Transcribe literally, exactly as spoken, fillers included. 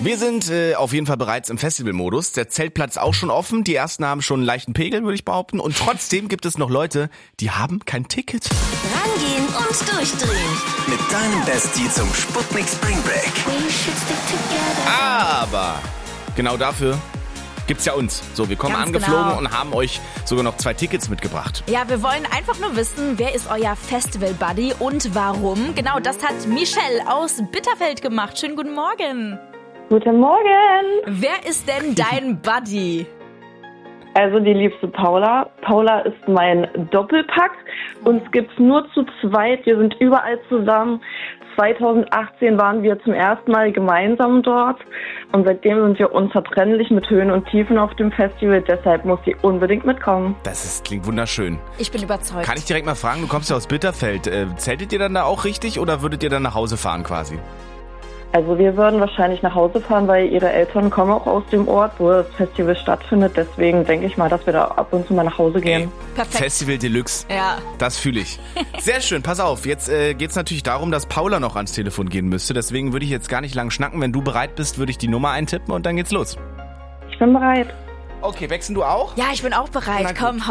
Wir sind äh, auf jeden Fall bereits im Festivalmodus. Der Zeltplatz auch schon offen. Die ersten haben schon einen leichten Pegel, würde ich behaupten. Und trotzdem gibt es noch Leute, die haben kein Ticket. Rangehen und durchdrehen. Mit deinem Bestie zum Sputnik Spring Break. Aber genau dafür gibt's ja uns. So, wir kommen Ganz angeflogen genau. und haben euch sogar noch zwei Tickets mitgebracht. Ja, wir wollen einfach nur wissen, wer ist euer Festival-Buddy und warum? Genau, das hat Michelle aus Bitterfeld gemacht. Schönen guten Morgen. Guten Morgen. Wer ist denn dein Buddy? Also die liebste Paula. Paula ist mein Doppelpack. Uns gibt's nur zu zweit. Wir sind überall zusammen. zweitausendachtzehn waren wir zum ersten Mal gemeinsam dort. Und seitdem sind wir unzertrennlich mit Höhen und Tiefen auf dem Festival. Deshalb muss sie unbedingt mitkommen. Das ist, klingt wunderschön. Ich bin überzeugt. Kann ich direkt mal fragen, du kommst ja aus Bitterfeld. Äh, zeltet ihr dann da auch richtig oder würdet ihr dann nach Hause fahren quasi? Also wir würden wahrscheinlich nach Hause fahren, weil ihre Eltern kommen auch aus dem Ort, wo das Festival stattfindet. Deswegen denke ich mal, dass wir da ab und zu mal nach Hause gehen. Ey, Perfekt. Festival Deluxe. Ja. Das fühle ich. Sehr schön, pass auf. Jetzt äh, geht es natürlich darum, dass Paula noch ans Telefon gehen müsste. Deswegen würde ich jetzt gar nicht lang schnacken. Wenn du bereit bist, würde ich die Nummer eintippen und dann geht's los. Ich bin bereit. Okay, wechseln du auch? Ja, ich bin auch bereit. Na gut. Komm,